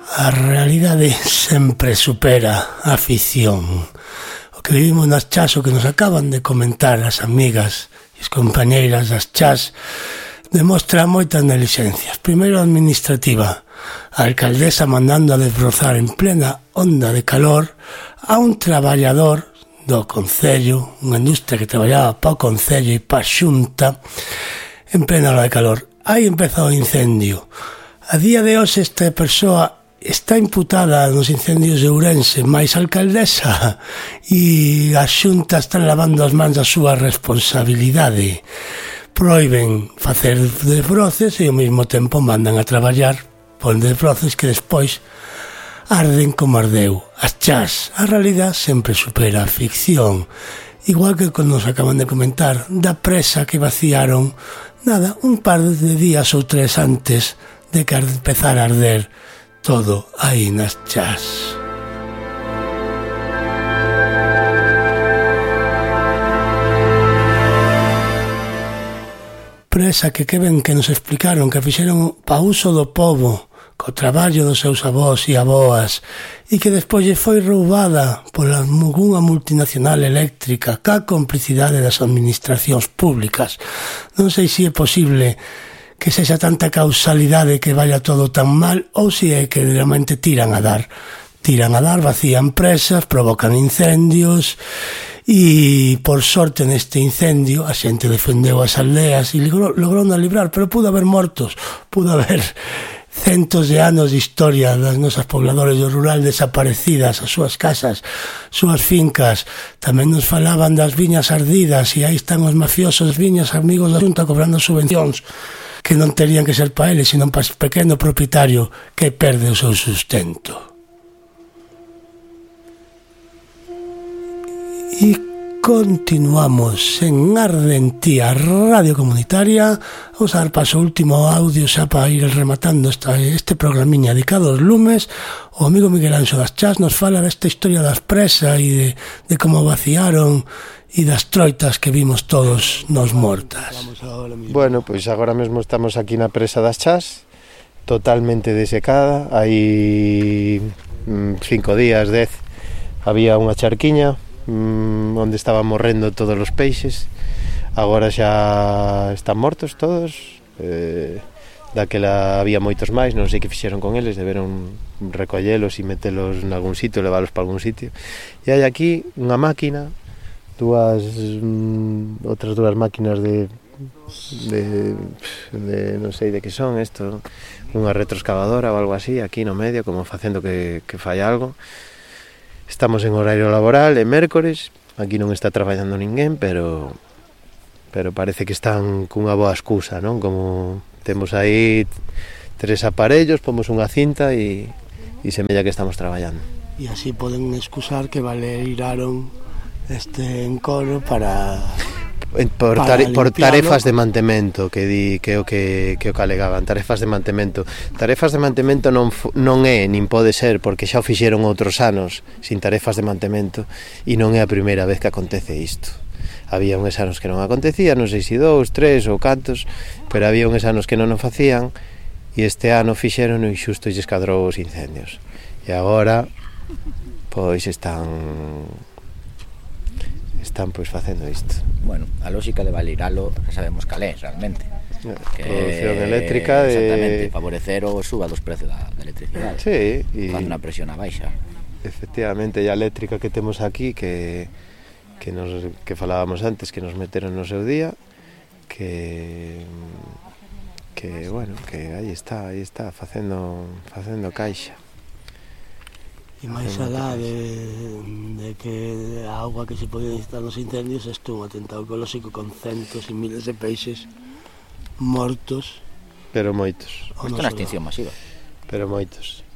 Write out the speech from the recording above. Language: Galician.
A realidade sempre supera a ficción. O que vivimos nas chás, o que nos acaban de comentar as amigas e as compañeiras das chás, demostra moitas negligencias. Primeiro, administrativa. A alcaldesa mandando a desbrozar en plena onda de calor a un traballador do Concello, unha industria que traballaba para o Concello e para a Xunta, en plena hora de calor. Aí empezou o incendio. A día de hoxe esta persoa está imputada nos incendios de Ourense, máis alcaldesa, e a Xunta están lavando as mans da súa responsabilidade. Proíben facer desbroces e ao mesmo tempo mandan a traballar por desbroces que despois arden como ardeu. As chás, a realidade sempre supera a ficción. Igual que nos acaban de comentar da presa que vaciaron, nada, un par de días ou tres antes de que empezar a arder todo aí nas chás. Presa que ben que nos explicaron que fixeron pa uso do pobo, co traballo dos seus avós e avoas, e que despois lle foi roubada pola unha multinacional eléctrica ca complicidade das administracións públicas. Non sei se é posible que sexa tanta causalidade que vaya todo tan mal, ou se é que realmente tiran a dar, vacían presas, provocan incendios, e por sorte neste incendio a xente defendeu as aldeas e logrou librar, pero pudo haber mortos, pudo haber centos de anos de historia das nosas pobladores do rural desaparecidas, as súas casas, súas fincas. Tamén nos falaban das viñas ardidas, e aí están os mafiosos viñas amigos da Xunta cobrando subvencións que non terían que ser para eles, sino para o pequeno propietario que perde o seu sustento. E continuamos en Ardentía Radio Comunitaria. Vamos a dar paso ao último audio xa para ir rematando este programiña dedicado aos lumes. O amigo Miguel Anxo das Chás nos fala desta historia das presas e de como vaciaron e das troitas que vimos todos nos mortas. Bueno, pois agora mesmo estamos aquí na presa das Chás, totalmente desecada. Hai 5 días, 10, había unha charquiña onde estaban morrendo todos os peixes. Agora xa están mortos todos. Daquela había moitos máis, non sei que fixeron con eles, deberon recollelos e metelos en algún sitio, leválos para algún sitio. E hai aquí unha máquina, outras dúas máquinas de non sei de que son isto, unha retroexcavadora ou algo así, aquí no medio, como facendo que fai algo. Estamos en horario laboral, é mércores, aquí non está traballando ninguén, pero parece que están cunha boa excusa, non? Como temos aí 3 aparellos, pomos unha cinta e semella que estamos traballando. E así poden excusar que valeiraron este encoro para tarefas de mantemento, que o que alegaban, tarefas de mantemento non é, nin pode ser, porque xa o fixeron outros anos sin tarefas de mantemento, e non é a primeira vez que acontece isto. Había uns anos que non acontecía, non sei se 2, 3 ou cantos, pero había uns anos que non o facían, e este ano fixeron e xusto lles cadrou os incendios, e agora pois están pois facendo isto. Bueno, a lógica de valeiralo sabemos cal é realmente, que produción eléctrica, exactamente, favorecer o suba dos precios da electricidade. Sí, faz unha presión a baixa. Efectivamente, e a eléctrica que temos aquí que falábamos antes, que nos meteron no seu día, que bueno, que aí está facendo caixa. E máis alá de que a auga que se podía necesitar nos incendios, isto é un atentado ecolóxico con centos e miles de peixes mortos. Pero moitos. Isto é unha extinción masiva. Pero moitos.